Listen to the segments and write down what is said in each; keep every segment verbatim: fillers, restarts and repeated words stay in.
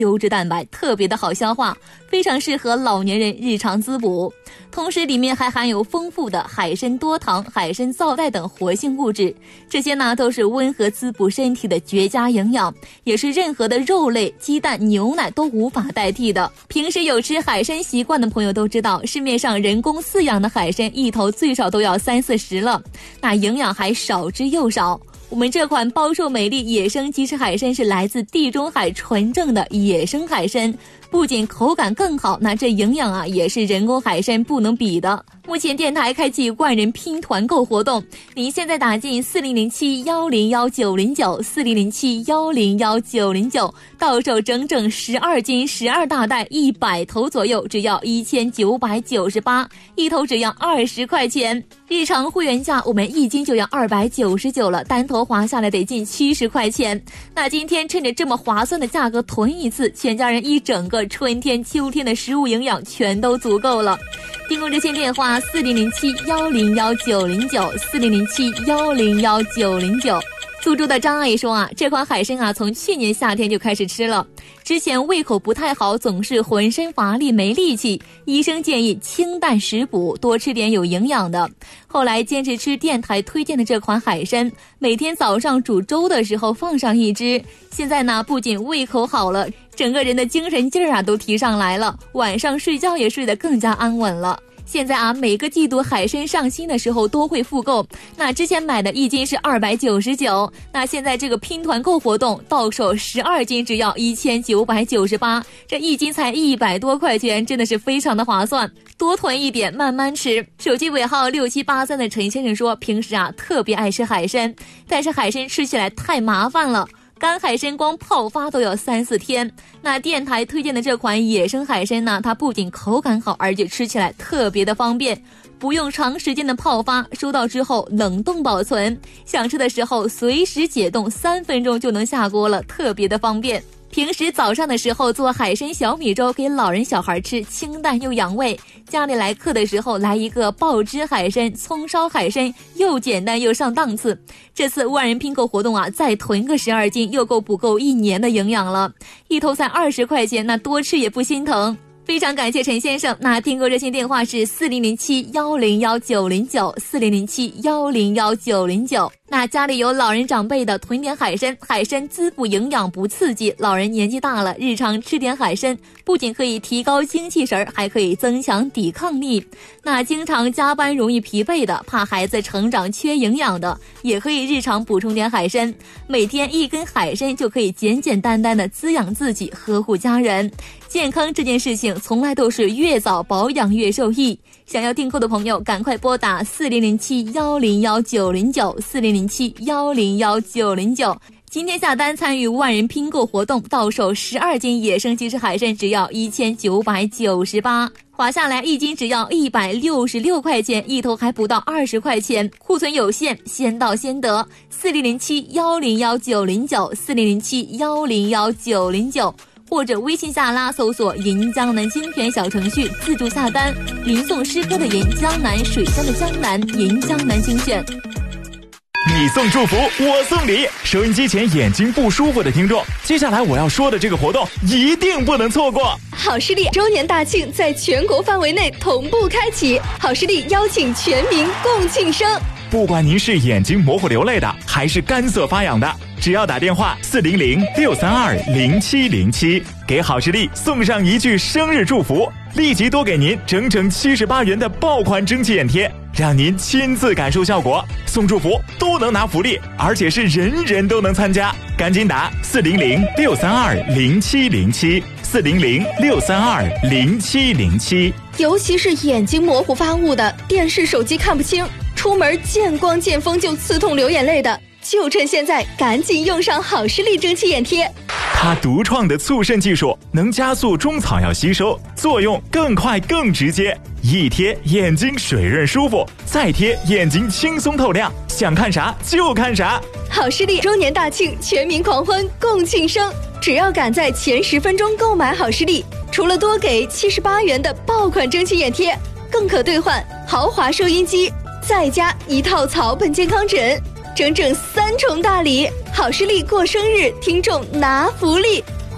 优质蛋白，特别的好消化，非常适合老年人日常滋补。同时里面还含有丰富的海参多糖、海参皂苷等活性物质，这些呢都是温和滋补身体的绝佳营养，也是任何的肉类、鸡蛋、牛奶都无法代替的。平时有吃海参习惯的朋友都知道，市面上人工饲养的海参一头最少都要三四十了，那营养还少之又少。我们这款包瘦美丽野生鸡翅海参是来自地中海纯正的野生海参，不仅口感更好，那这营养啊也是人工海参不能比的。目前电台开启万人拼团购活动，您现在打进四零零七幺零幺九零九四零零七幺零幺九零九，到手整整十二斤十二大袋一百头左右，只要一千九百九十八，一头只要二十块钱。日常会员价我们一斤就要二百九十九了，单头划下来得近七十块钱。那今天趁着这么划算的价格囤一次，全家人一整个春天秋天的食物营养全都足够了。订购热线电话四零零七幺零幺九零九四零零七幺零幺九零九。苏州的张阿姨说啊，这款海参啊从去年夏天就开始吃了，之前胃口不太好，总是浑身乏力没力气，医生建议清淡食补，多吃点有营养的。后来坚持吃电台推荐的这款海参，每天早上煮粥的时候放上一只，现在呢不仅胃口好了，整个人的精神劲儿啊都提上来了，晚上睡觉也睡得更加安稳了。现在啊，每个季度海参上新的时候都会复购，那之前买的一斤是二百九十九，那现在这个拼团购活动，到手十二斤只要一千九百九十八，这一斤才一百多块钱，真的是非常的划算，多囤一点慢慢吃。手机尾号六七八三的陈先生说，平时啊特别爱吃海参，但是海参吃起来太麻烦了，干海参光泡发都要三四天。那电台推荐的这款野生海参呢，它不仅口感好，而且吃起来特别的方便，不用长时间的泡发，收到之后冷冻保存，想吃的时候随时解冻，三分钟就能下锅了，特别的方便。平时早上的时候做海参小米粥给老人小孩吃，清淡又养胃，家里来客的时候来一个爆汁海参、葱烧海参，又简单又上档次。这次万人拼购活动啊，再囤个十二斤，又够补够一年的营养了，一头才二十块钱，那多吃也不心疼。非常感谢陈先生，那订购热线电话是四零零七幺零幺九零九四零零七幺零幺九零九。那家里有老人长辈的，囤点海参，海参滋补营养不刺激，老人年纪大了，日常吃点海参，不仅可以提高精气神，还可以增强抵抗力。那经常加班容易疲惫的，怕孩子成长缺营养的，也可以日常补充点海参，每天一根海参就可以简简单单的滋养自己，呵护家人。健康这件事情从来都是越早保养越受益，想要订购的朋友赶快拨打四零零七幺零幺九零九四零零七幺零幺九零九。今天下单参与万人拼购活动，到手十二斤野生鸡翅海参只要一千九百九十八，划下来一斤只要一百六十六块钱，一头还不到二十块钱，库存有限，先到先得。四零零七幺零幺九零九四零零七幺零幺九零九。或者微信下拉搜索银江南精选小程序，自助下单，零送诗歌的银，江南水乡的江南，银江南精选。 你送祝福，我送礼。收音机前眼睛不舒服的听众，接下来我要说的这个活动一定不能错过。 好视力周年大庆在全国范围内同步开启，好视力邀请全民共庆生。 不管您是眼睛模糊流泪的，还是干涩发痒的，只要打电话四零零六三二零七零七，给好视力送上一句生日祝福，立即多给您整整七十八元的爆款蒸汽眼贴，让您亲自感受效果。送祝福都能拿福利，而且是人人都能参加，赶紧打四零零六三二零七零七四零零六三二零七零七。 尤其是眼睛模糊发雾的，电视手机看不清，出门见光见风就刺痛流眼泪的，就趁现在赶紧用上好视力蒸汽眼贴。 它独创的促渗技术能加速中草药吸收，作用更快更直接，一贴眼睛水润舒服，再贴眼睛轻松透亮，想看啥就看啥。 好视力周年大庆，全民狂欢共庆生，只要赶在前十分钟购买好视力，除了多给七十八元的爆款蒸汽眼贴，更可兑换豪华收音机，再加一套草本健康枕，整整三重大礼。好视力过生日，听众拿福利，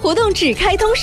活动只开通